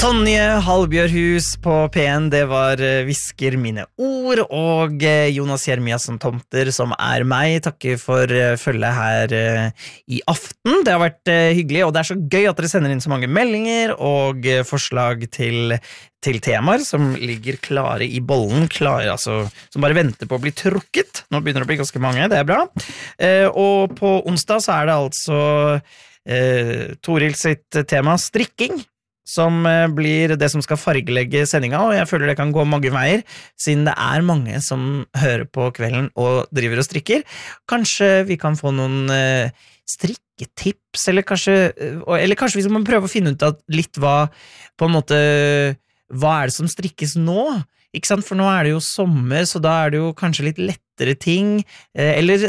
Tonje Halbjørhus på P1, det var Hvisker mine ord, og Jonas Jeremias som tomter, som meg. Takker for følget her i aften. Det har vært hyggelig, og det så gøy at dere sender inn så mange meldinger og forslag til temaer som ligger klare i bollen, altså, som bare venter på å bli trukket. Nå begynner det å bli ganske mange, det bra. Og på onsdag så det altså Toril sitt tema strikking, som blir det som skal fargelegge sendinga, og jeg føler det kan gå mange veier, siden det mange som hører på kvelden og driver og strikker. Kanskje vi kan få noen strikketips, eller kanskje vi må prøve å finne ut litt hva det som strikkes nå? Ikke sant? For nå det jo sommer, så da det jo kanskje litt lettere ting, eller